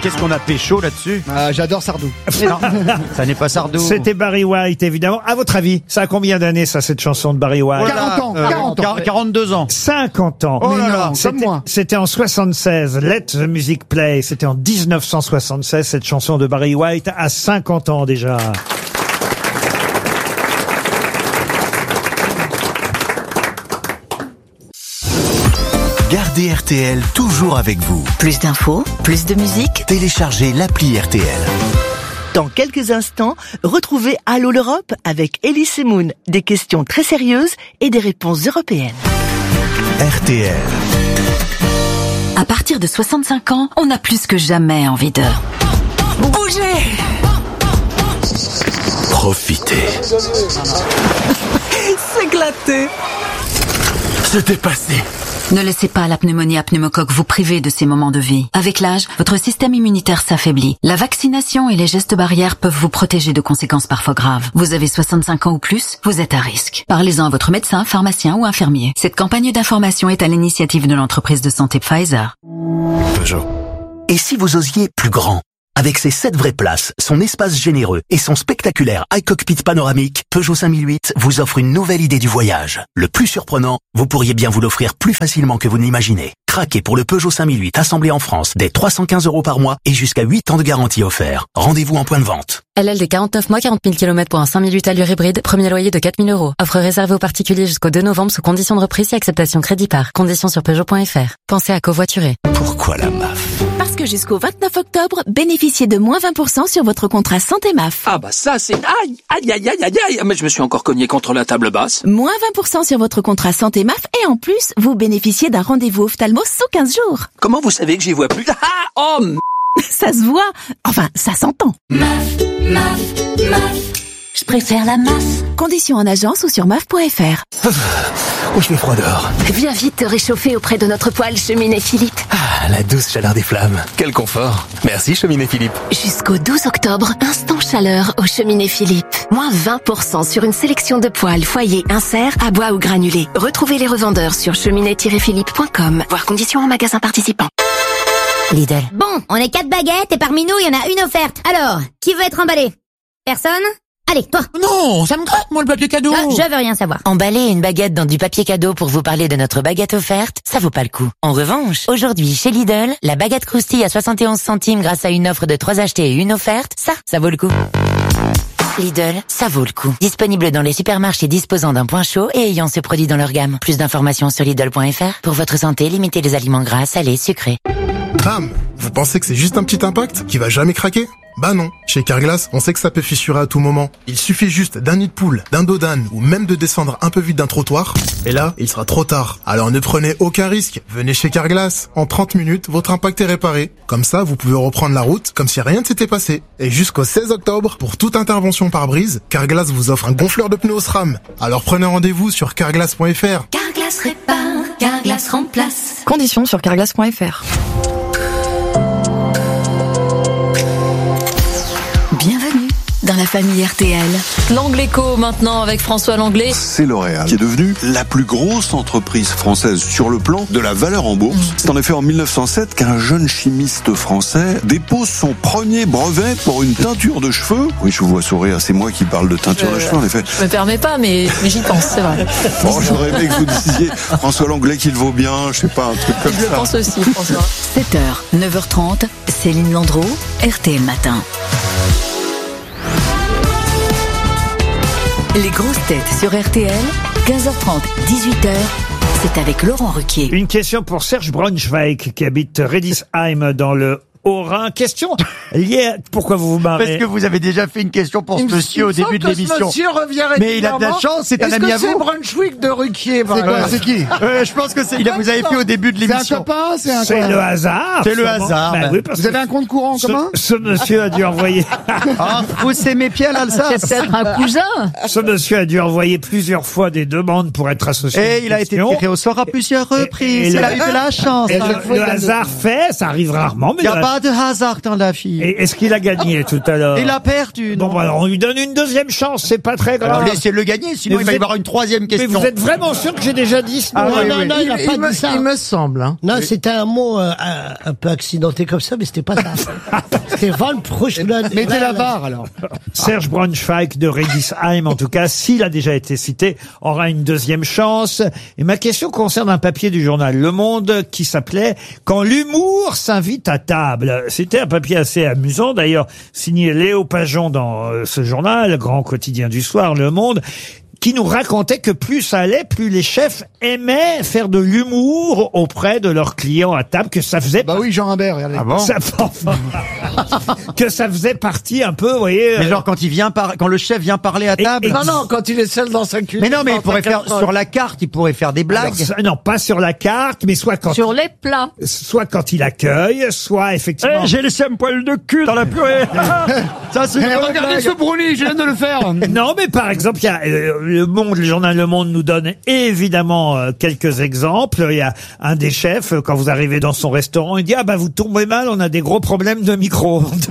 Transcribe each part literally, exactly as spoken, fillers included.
qu'est-ce qu'on a pécho là-dessus? Ah, j'adore Sardou. Non, ça n'est pas Sardou. C'était Barry White, évidemment. À votre avis, ça a combien d'années, ça, cette chanson de Barry White? quarante ans, Euh, quarante ans. quarante-deux ans. cinquante ans. Oh là Mais là, non, comme C'était- moi. C'était en soixante-seize. Let the Music Play. C'était en dix-neuf cent soixante-seize, cette chanson de Barry White, à cinquante ans déjà. Gardez R T L toujours avec vous. Plus d'infos, plus de musique. Téléchargez l'appli R T L. Dans quelques instants, retrouvez Allô l'Europe avec Elise et Moon. Des questions très sérieuses et des réponses européennes. R T L. À partir de soixante-cinq ans, on a plus que jamais envie de bouger. Profitez. S'éclater. Se dépasser. Ne laissez pas la pneumonie à pneumocoque vous priver de ces moments de vie. Avec l'âge, votre système immunitaire s'affaiblit. La vaccination et les gestes barrières peuvent vous protéger de conséquences parfois graves. Vous avez soixante-cinq ans ou plus, vous êtes à risque. Parlez-en à votre médecin, pharmacien ou infirmier. Cette campagne d'information est à l'initiative de l'entreprise de santé Pfizer. Peugeot. Et si vous osiez plus grand? Avec ses sept vraies places, son espace généreux et son spectaculaire iCockpit panoramique, Peugeot cinq mille huit vous offre une nouvelle idée du voyage. Le plus surprenant, vous pourriez bien vous l'offrir plus facilement que vous ne l'imaginez. Craquez pour le Peugeot cinq mille huit assemblé en France dès trois cent quinze euros par mois et jusqu'à huit ans de garantie offert. Rendez-vous en point de vente. L L D quarante-neuf mois, quarante mille kilomètres pour un cinq mille huit allure hybride, premier loyer de quatre mille euros. Offre réservée aux particuliers jusqu'au deux novembre sous conditions de reprise et acceptation crédit par. Conditions sur Peugeot point F R. Pensez à covoiturer. Pourquoi la M A F? Parce que jusqu'au vingt-neuf octobre, bénéficiez de moins vingt pour cent sur votre contrat santé M A F. Ah bah ça c'est... Aïe, aïe, aïe, aïe, aïe, aïe. Mais je me suis encore cogné contre la table basse. Moins vingt pour cent sur votre contrat santé M A F et en plus, vous bénéficiez d'un rendez-vous ophtalmo sous quinze jours. Comment vous savez que j'y vois plus? Ah, oh, m- Ça se voit. Enfin, ça s'entend. M A F, M A F, M A F. Je préfère la masse. Conditions en agence ou sur M A F point F R. Oh, je fais froid dehors. Viens vite te réchauffer auprès de notre poêle Cheminée Philippe. Ah, la douce chaleur des flammes. Quel confort. Merci, Cheminée Philippe. Jusqu'au douze octobre, instant chaleur au Cheminée Philippe. Moins vingt pour cent sur une sélection de poêles, foyers, inserts, à bois ou granulés. Retrouvez les revendeurs sur cheminée tiret philippe point com. Voir conditions en magasin participant. Lidl. Bon, on est quatre baguettes et parmi nous, il y en a une offerte. Alors, qui veut être emballé? Personne? Allez, toi. Non, ça me gratte moi le papier cadeau. Ah, je veux rien savoir. Emballer une baguette dans du papier cadeau pour vous parler de notre baguette offerte, ça vaut pas le coup. En revanche, aujourd'hui, chez Lidl, la baguette croustille à soixante et onze centimes grâce à une offre de trois achetés et une offerte, ça, ça vaut le coup. Lidl, ça vaut le coup. Disponible dans les supermarchés disposant d'un point chaud et ayant ce produit dans leur gamme. Plus d'informations sur Lidl point F R. Pour votre santé, limitez les aliments gras, salés, sucrés. Bam! Vous pensez que c'est juste un petit impact qui va jamais craquer? Bah non. Chez Carglass, on sait que ça peut fissurer à tout moment. Il suffit juste d'un nid de poule, d'un dos d'âne ou même de descendre un peu vite d'un trottoir. Et là, il sera trop tard. Alors ne prenez aucun risque. Venez chez Carglass. En trente minutes, votre impact est réparé. Comme ça, vous pouvez reprendre la route comme si rien ne s'était passé. Et jusqu'au seize octobre, pour toute intervention par brise, Carglass vous offre un gonfleur de pneus SRAM. Alors prenez rendez-vous sur carglass point F R. Carglass répare, Carglass remplace. Conditions sur carglass point F R. Bienvenue dans la famille R T L. L'Angléco maintenant avec François Langlais. C'est L'Oréal qui est devenue la plus grosse entreprise française sur le plan de la valeur en bourse. C'est en effet en mille neuf cent sept qu'un jeune chimiste français dépose son premier brevet pour une teinture de cheveux. Oui, je vous vois sourire, c'est moi qui parle de teinture Euh, de cheveux en effet. Je me permets pas, mais, mais j'y pense, c'est vrai. Oh, j'aurais aimé que vous disiez François Langlais qu'il vaut bien, je sais pas, un truc comme Je ça. le pense aussi, François. sept heures, neuf heures trente, Céline Landreau, R T L Matin. Les grosses têtes sur R T L, quinze heures trente, dix-huit heures, c'est avec Laurent Ruquier. Une question pour Serge Braunschweig qui habite Redisheim dans le Haut-Rhin. Question liée à... Pourquoi vous vous marrez? Parce que vous avez déjà fait une question pour ce Il me- monsieur il au me semble début de que ce l'émission. monsieur revient Mais il a de la régulièrement. chance, c'est un Est-ce ami que à c'est vous. Brunswick de Ruquier, par C'est quoi? exemple? C'est qui? Euh, je pense que c'est, il a, vous avez fait au début de C'est un l'émission. copain? C'est un C'est copain le hasard. C'est le sûrement. hasard, Ben ben. oui, parce Vous que avez un compte courant en ce, commun? ce monsieur a dû envoyer... Ah, vous s'aimez bien l'Alsace. C'est peut-être un cousin. Ce monsieur a dû envoyer plusieurs fois des demandes pour être associé. à Et une il a été question. tiré au sort à plusieurs reprises. et il le- a eu de la chance. Et hein. le, le hasard fait, ça arrive rarement, mais Il n'y le a pas pas de hasard dans la vie. Et est-ce qu'il a gagné tout à l'heure? Il a perdu. Bon, bah, alors on lui donne une deuxième chance, c'est pas très grave. Alors laissez-le gagner, sinon Mais il va vous y êtes- avoir une troisième question. Mais vous êtes vraiment sûr que j'ai déjà dit ce Ah nom? oui, non, oui. non, il a Il pas me- dit ça. il me semble. Hein. Non, c'était un mot euh, un, un peu accidenté comme ça, mais c'était pas ça. C'était Van Prochlen. Mettez la barre alors. Serge Braunschweig de Redisheim, en tout cas, s'il a déjà été cité, aura une deuxième chance. Et ma question concerne un papier du journal Le Monde qui s'appelait « Quand l'humour s'invite à table ». C'était un papier assez amusant, d'ailleurs, signé Léo Pajon dans euh, ce journal, grand quotidien du soir, Le Monde, qui nous racontait que plus ça allait, plus les chefs aimaient faire de l'humour auprès de leurs clients à table, que ça faisait... Bah oui, Jean Humbert, regardez. Ah bon? ça, que ça faisait partie un peu, vous voyez... Mais euh, genre quand il vient par... quand le chef vient parler à Et- table. et- Non, non, quand il est seul dans sa cuisine. Mais non, mais il dans pourrait sa faire casserole. sur la carte, il pourrait faire des blagues. alors, ça- non, pas sur la carte, mais soit quand... Sur les plats. soit quand il accueille, soit effectivement... Eh, j'ai laissé un poil de cul dans la purée. Ça c'est. Eh, regardez ce brownie, je viens de le faire. Non, mais par exemple, il y a euh, le Monde, le journal Le Monde nous donne évidemment euh, quelques exemples. Il y a un des chefs, euh, quand vous arrivez dans son restaurant, il dit « Ah bah vous tombez mal, on a des gros problèmes de micro-ondes.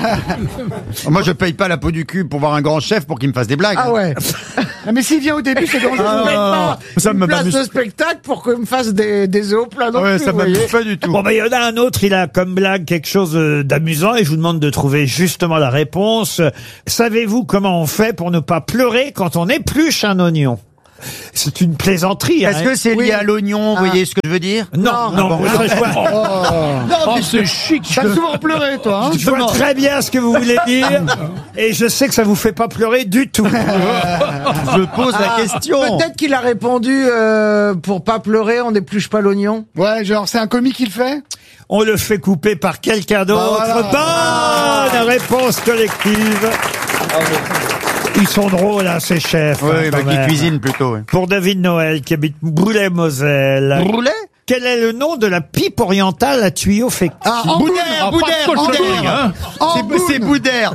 Moi je paye pas la peau du cul pour voir un grand chef pour qu'il me fasse des blagues. Ah ouais. Ah, mais s'il vient au début, c'est dangereux. Ah, Je ne pas ça une me place m'amuse. de spectacle pour qu'il me fasse des, des œufs au plat non Ouais, plus, ça vous m'amuse voyez. pas du tout. Bon, ben, il y en a un autre, il a comme blague quelque chose euh, d'amusant et je vous demande de trouver justement la réponse. Savez-vous comment on fait pour ne pas pleurer quand on épluche un oignon? C'est une plaisanterie. Est-ce hein. que c'est lié Oui. à l'oignon, vous Ah. voyez ce que je veux dire? Non, non, Ah bon. ça, je vois, Oh, c'est chic. T'as souvent pleuré, toi. Hein je vois très bien ce que vous voulez dire et je sais que ça vous fait pas pleurer du tout. Je pose la Ah, question. Peut-être qu'il a répondu euh, pour pas pleurer, on n'épluche pas l'oignon. Ouais, genre c'est un comique qui le fait. On le fait couper par quelqu'un d'autre. Bah Bonne réponse collective. Ils sont drôles, hein, ces chefs. Oui, hein, bah, quand qui même. cuisine plutôt. Oui. Pour David Noël, qui habite Boulay-Moselle. Roulet? Quel est le nom de la pipe orientale à tuyau féctif? Ah, en Boudère, Boudère, Boudère. C'est- C'est Boudère.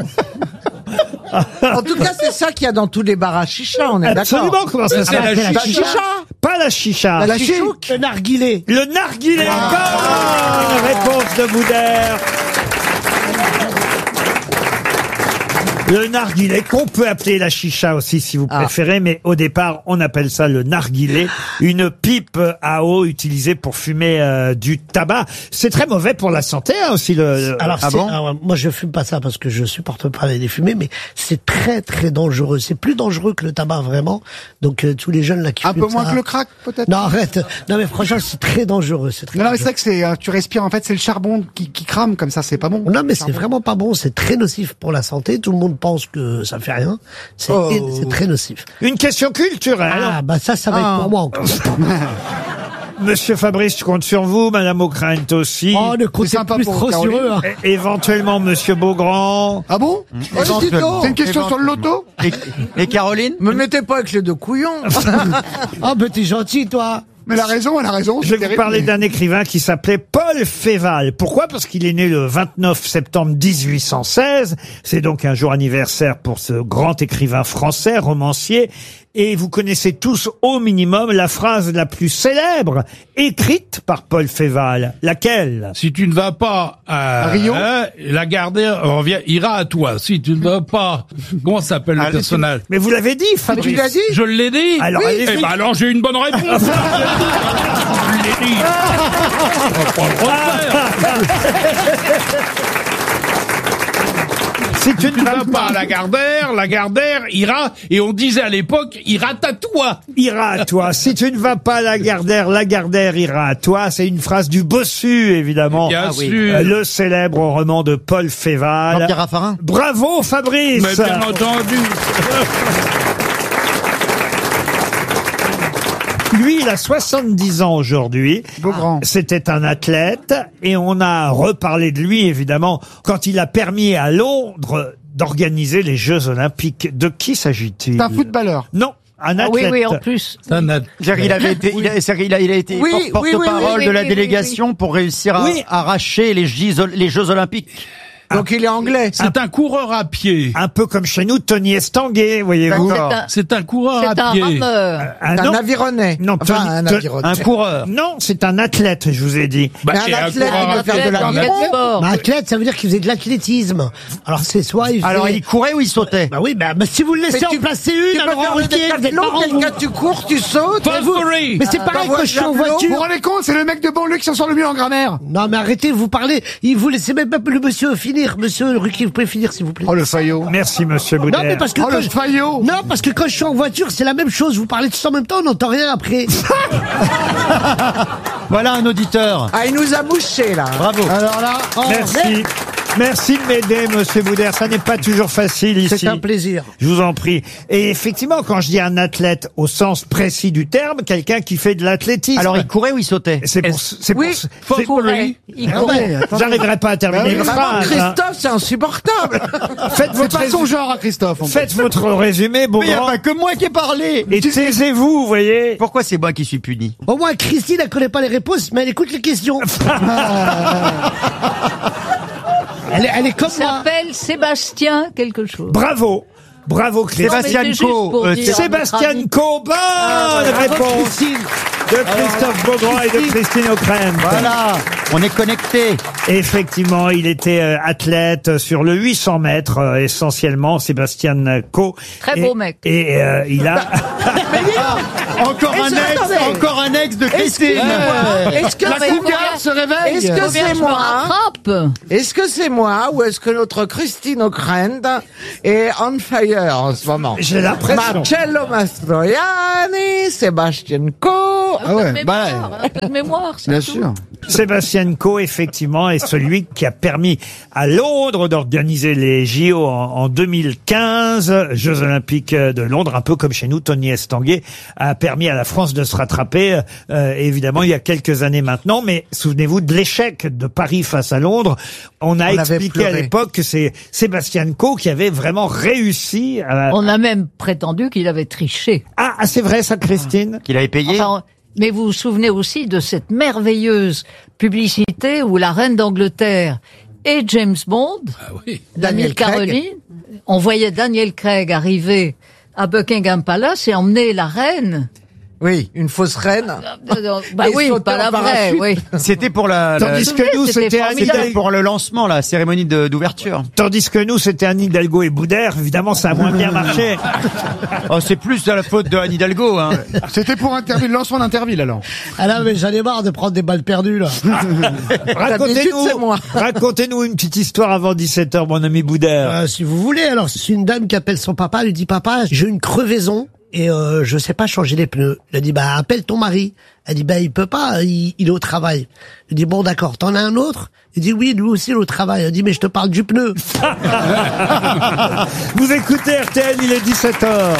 En tout cas, c'est ça qu'il y a dans tous les bars à chicha, on est d'accord. Absolument, comment ça Ah, s'appelle? la chicha. Pas la chicha. La chichouk. Le narguilé. Le narguilé. Bonne réponse de Boudère. Le narguilé, qu'on peut appeler la chicha aussi si vous Ah. préférez, mais au départ, on appelle ça le narguilé, une pipe à eau utilisée pour fumer euh, du tabac. C'est très mauvais pour la santé hein, aussi. Le, le- Alors, Ah c'est- bon alors, moi, je fume pas ça parce que je supporte pas les fumer, mais c'est très, très dangereux. C'est plus dangereux que le tabac, vraiment. Donc, euh, tous les jeunes là qui Un fument peu moins ça- que le crack, peut-être. Non, arrête. Non, mais franchement, c'est très dangereux. C'est très Non, non, mais c'est dangereux. vrai que c'est, euh, tu respires, en fait, c'est le charbon qui, qui crame comme ça, c'est pas bon. Non, mais c'est vraiment pas bon. C'est très nocif pour la santé. Tout le monde pense que ça fait rien. C'est Oh. c'est très nocif. Une question culturelle. Ah, bah ça, ça va Ah. être pour moi encore. Monsieur Fabrice, je compte sur vous, Madame O'Krent aussi. Oh, ne comptez sympa plus pour trop sur Caroline. eux. hein. É- éventuellement Monsieur Beaugrand. Ah bon? Éventuellement. C'est une question sur le loto? Et, et Caroline? Me mettez pas avec les deux couillons. Oh, mais t'es gentil, toi. Mais elle a raison, elle a raison. Je vais vous parler d'un écrivain qui s'appelait Paul Féval. Pourquoi? Parce qu'il est né le vingt-neuf septembre dix-huit cent seize. C'est donc un jour anniversaire pour ce grand écrivain français, romancier. Et vous connaissez tous au minimum la phrase la plus célèbre écrite par Paul Féval. Laquelle? Si tu ne vas pas à, À Rio hein, Lagardère revient, ira à toi. Si tu ne vas pas, comment s'appelle le Allez, personnage? Mais vous l'avez dit, Fabrice. tu l'as dit? Je l'ai dit. Alors, oui. allez-y. Eh ben alors j'ai une bonne réponse. Je l'ai dit. On va pas le refaire. Si tu Tu ne vas pas à Lagardère, Lagardère ira, et on disait à l'époque, ira à toi. Ira à toi. Si tu ne vas pas à Lagardère, Lagardère ira à toi. C'est une phrase du Bossu, évidemment. Bien Ah oui. sûr. Euh, Le célèbre roman de Paul Féval. Jean-Pierre Raffarin? Bravo, Fabrice. Mais bien entendu. Lui, il a soixante-dix ans aujourd'hui. Beaugrand. C'était un athlète et on a reparlé de lui, évidemment, quand il a permis à Londres d'organiser les Jeux Olympiques. De qui s'agit-il? C'est un footballeur. Non, un Ah athlète. oui, oui, en plus. C'est un at- C'est-à-dire, il avait été, il a, c'est-à-dire, il a, il a été Oui, por- oui, oui, porte-parole oui, de oui, la oui, délégation pour réussir à Oui. arracher les, J- les Jeux Olympiques. Donc il est anglais. C'est un coureur à pied. Un peu comme chez nous, Tony Estanguet, voyez-vous. D'accord. C'est un coureur C'est à un pied. rameur. Ah, Un non. avironais. Non, Enfin, Tony- un Ton- avironais. Un coureur. Non, c'est un athlète, je vous ai dit. Bah, Mais un et un athlète, coureur il à peut faire pied. de la Dans quel natation. sport? Bah, athlète, ça veut dire qu'il faisait de l'athlétisme. Alors c'est soit il Alors, fait- il courait ou il sautait? Bah oui, bah, bah, si vous le laissez Mais en tu- placer Tu une, peux alors faire le Ruquier, vous êtes décathlon, marrant, vous. quelqu'un tu cours, tu sautes. Fosbury. Mais c'est pareil Bah, que je suis en javelot. voiture. Vous Vous rendez compte, c'est le mec de banlieue qui s'en sort le mieux en grammaire. Non, mais arrêtez, vous parlez. Il vous laissez même pas le monsieur finir. Monsieur Ruquier, vous pouvez finir, s'il vous plaît. Oh, le faillot. Merci, monsieur Boudère. Non, mais parce que Oh, quand le je... faillot. Non, parce que quand je suis en voiture, c'est la même chose. Vous parlez tous en même temps, on n'entend rien après. Voilà un auditeur. Ah, il nous a mouché, là. Bravo. Alors là, oh, Merci. Merci de m'aider, monsieur Boudère. Ça n'est pas toujours facile ici. c'est un plaisir. Je vous en prie. Et effectivement, quand je dis un athlète au sens précis du terme, quelqu'un qui fait de l'athlétisme. Alors, il courait ou il sautait? c'est pour, c'est pour, Oui, c'est- Fosbury. Il Ah courait. ouais, attends. J'arriverai pas à terminer une Vraiment, phrase. hein. Christophe, c'est insupportable. Faites votre, résumé- genre à Christophe. faites votre résumé, Mais il n'y a Beaugrand, pas que moi qui ai parlé. et taisez-vous, vous voyez. Pourquoi c'est moi qui suis puni? Au moins, Christine, elle connaît pas les réponses, mais elle écoute les questions. elle, est- elle est comme Il moi. s'appelle Sébastien quelque chose. Bravo. Bravo, Christine. Sébastien mais c'est Co. juste pour euh, dire. c'est- Sébastien notre Co. Bonne réponse Christine. de Christophe Beaugrand et de Christine O'Krent. Voilà, on est connectés. Effectivement, il était euh, athlète sur le huit cents mètres, euh, essentiellement, Sébastien Co. Très Et- beau mec. Et euh, il a... Encore Et un c'est- ex, attendez. encore un ex de Christine. Excusez-moi. Est-ce que La c'est cougar moi se réveille. Est-ce que Combien c'est je me moi rattrape? Est-ce que c'est moi ou est-ce que notre Christine O'Krent est on fire en ce moment? J'ai l'impression. Marcello Mastroianni, Sébastien Co. Ah ouais, Mémoire, bah, un peu de mémoire, c'est bien tout. sûr. Sébastien Co, effectivement, est celui qui a permis à Londres d'organiser les J O en, en deux mille quinze, Jeux Olympiques de Londres, un peu comme chez nous, Tony Estanguet a permis à la France de se rattraper, euh, évidemment, il y a quelques années maintenant, mais souvenez-vous de l'échec de Paris face à Londres. On a On avait expliqué à pleuré. l'époque que c'est Sébastien Co qui avait vraiment réussi à... On a même prétendu qu'il avait triché. Ah, ah, c'est vrai ça, Christine? Qu'il avait payé. Enfin, mais vous vous souvenez aussi de cette merveilleuse publicité où la reine d'Angleterre et James Bond, Ah oui. Daniel Daniel Caroline, on voyait Daniel Craig arriver à Buckingham Palace et emmener la reine. Oui, une fausse reine. Bah Et oui, sauter pas en la vraie, parachute. oui. C'était pour la, la- Tandis que nous, C'était c'était Anne formidable. c'était Hidalgo. pour le lancement, la cérémonie de- d'ouverture. Tandis que nous, c'était Anne Hidalgo et Boudère. Évidemment, ça a moins bien marché. Oh, c'est plus à la faute de Anne Hidalgo, hein. C'était pour Interville, le lancement d'Interville alors. Ah là, mais j'en ai marre de prendre des balles perdues, là. D'habitude, c'est Racontez-nous, moi. racontez-nous une petite histoire avant dix-sept heures, mon ami Boudère. Euh, si vous voulez, alors c'est une dame qui appelle son papa, elle lui dit papa, j'ai une crevaison et euh, je sais pas changer les pneus. Elle dit bah appelle ton mari. Elle dit bah il peut pas, il, il est au travail. Il dit bon d'accord, t'en as un autre? Il dit oui, lui aussi il est au travail. Elle dit mais je te parle du pneu. Vous écoutez R T L, il est dix-sept heures.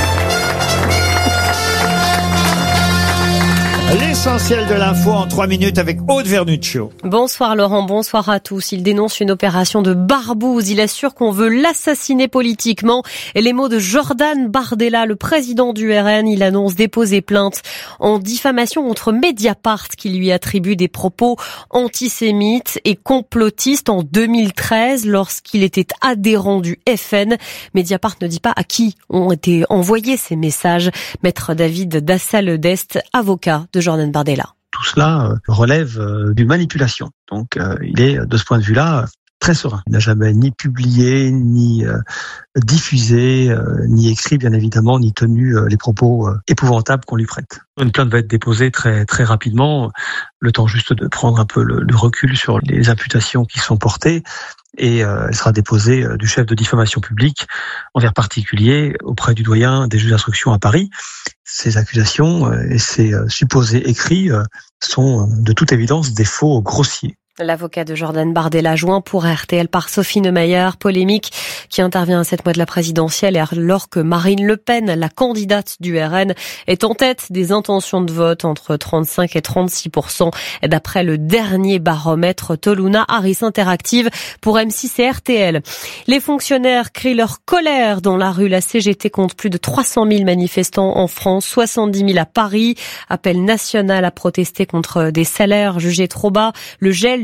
L'essentiel de l'info en trois minutes avec Aude Vernuccio. Bonsoir Laurent, bonsoir à tous. Il dénonce une opération de barbouze. Il assure qu'on veut l'assassiner politiquement. Et les mots de Jordan Bardella, le président du R N, il annonce déposer plainte en diffamation contre Mediapart qui lui attribue des propos antisémites et complotistes en deux mille treize lorsqu'il était adhérent du F N. Mediapart ne dit pas à qui ont été envoyés ces messages. Maître David Dassal-Dest, avocat de Jordan Bardella. Tout cela euh, relève euh, d'une manipulation. Donc euh, il est, de ce point de vue-là, euh, très serein. Il n'a jamais ni publié, ni euh, diffusé, euh, ni écrit, bien évidemment, ni tenu euh, les propos euh, épouvantables qu'on lui prête. Une plainte va être déposée très très rapidement, le temps juste de prendre un peu le, le recul sur les imputations qui sont portées, et euh, elle sera déposée euh, du chef de diffamation publique envers particulier auprès du doyen des juges d'instruction à Paris. Ces accusations euh, et ces euh, supposés écrits euh, sont euh, de toute évidence des faux grossiers. L'avocat de Jordan Bardella joint pour R T L par Sophie Neumayer, polémique qui intervient à sept mois de la présidentielle alors que Marine Le Pen, la candidate du R N, est en tête des intentions de vote entre trente-cinq et trente-six pour cent d'après le dernier baromètre Toluna Harris Interactive pour M six et R T L. Les fonctionnaires crient leur colère dans la rue. La C G T compte plus de trois cent mille manifestants en France, soixante-dix mille à Paris. Appel national à protester contre des salaires jugés trop bas, le gel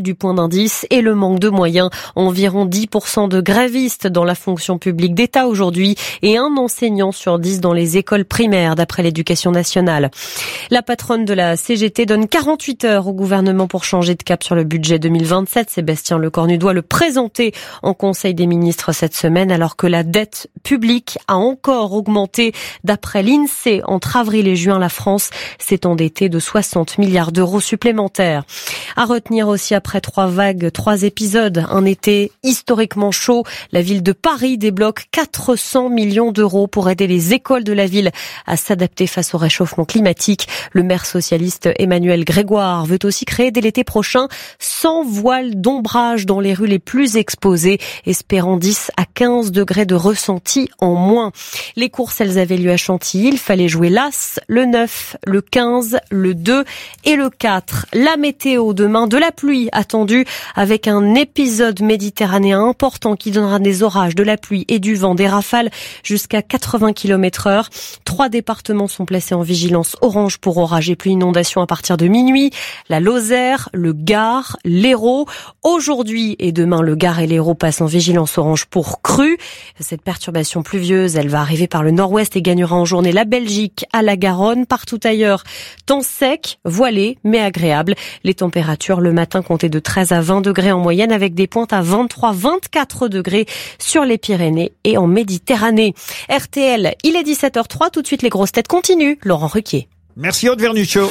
recul du point d'indice et le manque de moyens. Environ dix pour cent de grévistes dans la fonction publique d'État aujourd'hui et un enseignant sur dix dans les écoles primaires d'après l'Éducation nationale. La patronne de la C G T donne quarante-huit heures au gouvernement pour changer de cap sur le budget deux mille vingt-sept. Sébastien Lecornu doit le présenter en Conseil des ministres cette semaine alors que la dette publique a encore augmenté. D'après l'INSEE, entre avril et juin, la France s'est endettée de soixante milliards d'euros supplémentaires. À retenir aussi après trois vagues, trois épisodes, un été historiquement chaud. La ville de Paris débloque quatre cents millions d'euros pour aider les écoles de la ville à s'adapter face au réchauffement climatique. Le maire socialiste Emmanuel Grégoire veut aussi créer dès l'été prochain cent voiles d'ombrage dans les rues les plus exposées, espérant dix à quinze degrés de ressenti en moins. Les courses, elles avaient lieu à Chantilly. Il fallait jouer l'As, le neuf, le quinze, le deux et le quatre. La météo demain, de la pluie attendue avec un épisode méditerranéen important qui donnera des orages, de la pluie et du vent, des rafales jusqu'à quatre-vingts kilomètres heure. Trois départements sont placés en vigilance orange pour orage et pluie inondation à partir de minuit. La Lozère, le Gard, l'Hérault. Aujourd'hui et demain, le Gard et l'Hérault passent en vigilance orange pour crue. Cette perturbation pluvieuse, elle va arriver par le nord-ouest et gagnera en journée la Belgique à la Garonne. Partout ailleurs, temps sec, voilé, mais agréable. Les températures le matin comptaient de treize à vingt degrés en moyenne avec des pointes à vingt-trois à vingt-quatre degrés sur les Pyrénées et en Méditerranée. R T L, il est dix-sept heures zéro trois. Tout de suite, les grosses têtes continuent. Laurent Ruquier. Merci Aude Vernuccio.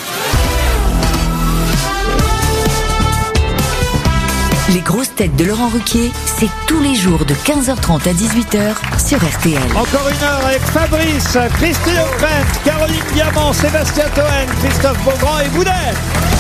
Les grosses têtes de Laurent Ruquier, c'est tous les jours de quinze heures trente à dix-huit heures sur R T L. Encore une heure avec Fabrice, Christine O'Krent, Caroline Diamant, Sébastien Toen, Christophe Beaugrand et Boudet.